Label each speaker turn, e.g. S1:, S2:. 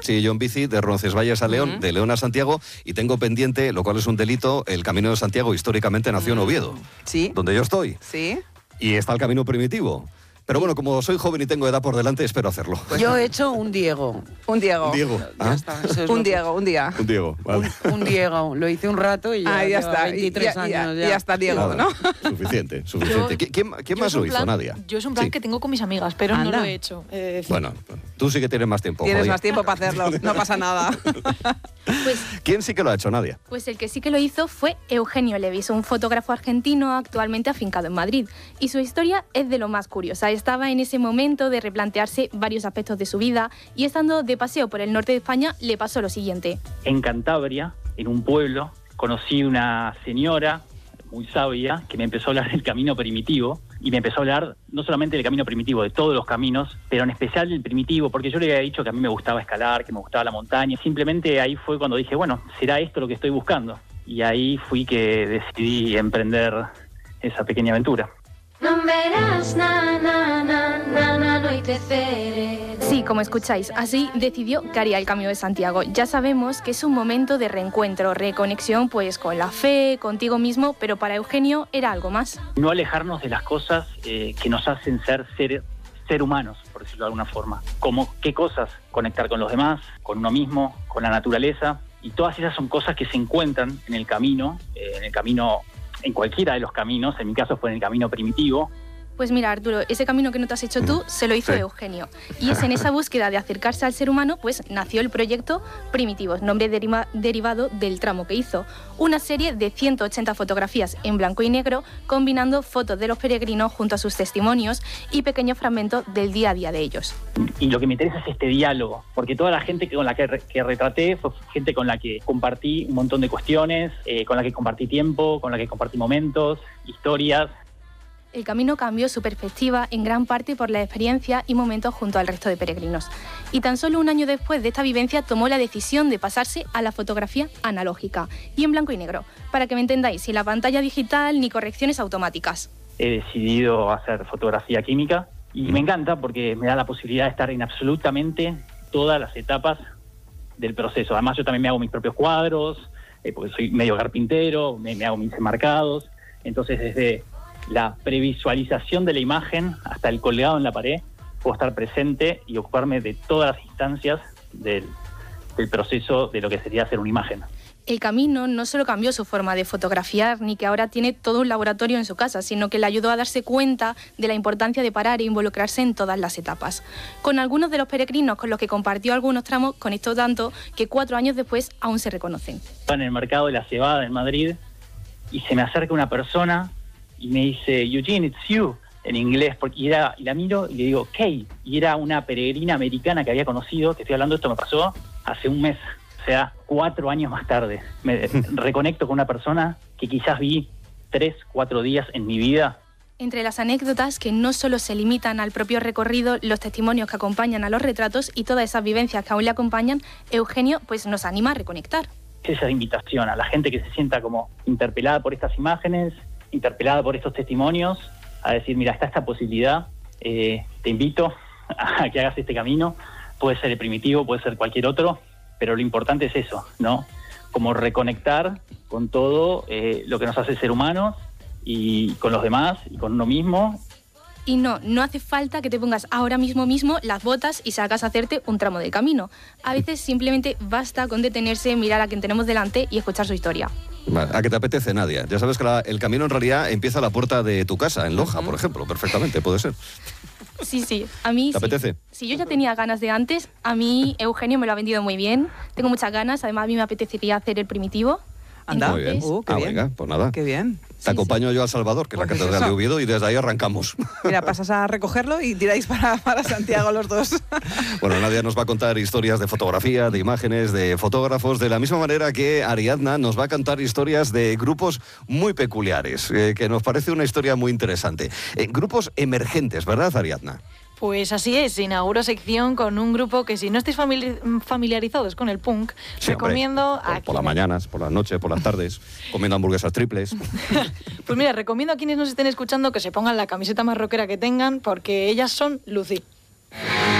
S1: Sí, yo en bici de Roncesvalles a León, de León a Santiago, y tengo pendiente, lo cual es un delito, el Camino de Santiago históricamente nació en Oviedo,
S2: ¿Sí?
S1: donde yo estoy.
S2: ¿Sí?
S1: Y está el camino primitivo. Pero bueno, como soy joven y tengo edad por delante, espero hacerlo.
S3: Yo he hecho un Diego.
S2: Un Diego.
S1: Diego.
S3: Ya está, eso es
S2: Un
S3: lo que-
S2: Diego, un día.
S1: Un Diego, vale.
S3: Un Diego. Lo hice un rato y ya,
S2: Ah, ya
S3: lleva
S2: está.
S3: 23 años
S2: Y ya está Diego,
S1: Nada,
S2: ¿no?
S1: Suficiente.
S4: Yo-
S1: ¿Quién
S4: yo
S1: más
S4: es un
S1: lo hizo,
S4: plan-
S1: Nadia?
S4: Yo es un plan
S1: Sí.
S4: que tengo con mis amigas, pero no
S2: Anda.
S4: lo he hecho.
S1: Bueno, tú sí que tienes más tiempo.
S2: Tienes
S1: joder.
S2: más tiempo para hacerlo, no pasa nada.
S5: Pues,
S1: ¿Quién sí que lo ha hecho, Nadia?
S5: pues el que sí que lo hizo fue Eugenio Levis, un fotógrafo argentino actualmente afincado en Madrid. Y su historia es de lo más curiosa. Estaba en ese momento de replantearse varios aspectos de su vida y estando de paseo por el norte de España le pasó lo siguiente.
S6: En Cantabria, en un pueblo, conocí una señora muy sabia que me empezó a hablar del camino primitivo y me empezó a hablar no solamente del camino primitivo, de todos los caminos, pero en especial del primitivo, porque yo le había dicho que a mí me gustaba escalar, que me gustaba la montaña. Simplemente ahí fue cuando dije, bueno, será esto lo que estoy buscando. Y ahí fui que decidí emprender esa pequeña aventura.
S7: Non verás na na na na na noite serena.
S5: Sí, como escucháis, así decidió que haría el Camino de Santiago. Ya sabemos que es un momento de reencuentro, reconexión pues con la fe, contigo mismo, pero para Eugenio era algo más.
S6: No alejarnos de las cosas que nos hacen ser humanos, por decirlo de alguna forma. Como qué cosas, conectar con los demás, con uno mismo, con la naturaleza. Y todas esas son cosas que se encuentran en el camino, en cualquiera de los caminos. En mi caso fue en el camino primitivo.
S5: Pues mira, Arturo, ese camino que no te has hecho tú se lo hizo
S1: Sí.
S5: Eugenio. Y es en esa búsqueda de acercarse al ser humano, pues nació el proyecto Primitivos, nombre derivado del tramo que hizo. Una serie de 180 fotografías en blanco y negro, combinando fotos de los peregrinos junto a sus testimonios y pequeños fragmentos del día a día de ellos.
S6: Y lo que me interesa es este diálogo, porque toda la gente con la que retraté fue gente con la que compartí un montón de cuestiones, con la que compartí tiempo, con la que compartí momentos, historias.
S5: El camino cambió su perspectiva en gran parte por la experiencia y momentos junto al resto de peregrinos. Y tan solo un año después de esta vivencia tomó la decisión de pasarse a la fotografía analógica y en blanco y negro, para que me entendáis, sin la pantalla digital ni correcciones automáticas.
S6: He decidido hacer fotografía química y me encanta porque me da la posibilidad de estar en absolutamente todas las etapas del proceso. Además yo también me hago mis propios cuadros, porque soy medio carpintero, me hago mis enmarcados. Entonces desde la previsualización de la imagen hasta el colgado en la pared, puedo estar presente y ocuparme de todas las instancias del proceso de lo que sería hacer una imagen.
S5: El camino no solo cambió su forma de fotografiar, ni que ahora tiene todo un laboratorio en su casa, sino que le ayudó a darse cuenta de la importancia de parar e involucrarse en todas las etapas. Con algunos de los peregrinos con los que compartió algunos tramos, conectó tanto que 4 años después aún se reconocen.
S6: En el mercado de la cebada en Madrid y se me acerca una persona y me dice, Eugene, it's you, en inglés, y la miro y le digo, Kay, y era una peregrina americana que había conocido, te estoy hablando, esto me pasó hace un mes, o sea, 4 años más tarde. Me reconecto con una persona que quizás vi 3, 4 días en mi vida.
S5: Entre las anécdotas que no solo se limitan al propio recorrido, los testimonios que acompañan a los retratos y todas esas vivencias que aún le acompañan, Eugenio pues nos anima a reconectar.
S6: Esa invitación a la gente que se sienta como interpelada por estas imágenes, interpelada por estos testimonios, a decir, mira, está esta posibilidad, te invito a que hagas este camino, puede ser el primitivo, puede ser cualquier otro, pero lo importante es eso, ¿no? Como reconectar con todo lo que nos hace ser humanos y con los demás y con uno mismo.
S5: Y no hace falta que te pongas ahora mismo las botas y salgas a hacerte un tramo de camino. A veces simplemente basta con detenerse, mirar a quien tenemos delante y escuchar su historia.
S1: Vale, ¿a qué te apetece, Nadia? Ya sabes que el camino en realidad empieza a la puerta de tu casa, en Loja, por ejemplo, perfectamente, puede ser.
S5: Sí, a mí
S1: ¿Te apetece?
S5: Si yo ya tenía ganas de antes, a mí Eugenio me lo ha vendido muy bien. Tengo muchas ganas, además a mí me apetecería hacer el primitivo.
S2: Anda,
S1: Muy bien.
S2: qué bien.
S1: Venga, pues nada.
S2: Qué bien.
S1: Te acompaño yo a Salvador, que es la
S2: Pues
S1: Catedral
S2: eso.
S1: de Oviedo, y desde ahí arrancamos.
S2: Mira, pasas a recogerlo y tiráis para Santiago los dos.
S1: Bueno, Nadia nos va a contar historias de fotografía, de imágenes, de fotógrafos, de la misma manera que Ariadna nos va a contar historias de grupos muy peculiares, que nos parece una historia muy interesante. Grupos emergentes, ¿verdad, Ariadna?
S4: Pues así es, inauguro sección con un grupo que si no estáis familiarizados con el punk,
S1: Sí,
S4: recomiendo...
S1: hombre, por las mañanas, por las noches, por las tardes, comiendo hamburguesas triples.
S4: Pues mira, recomiendo a quienes nos estén escuchando que se pongan la camiseta más rockera que tengan, porque ellas son Lucy.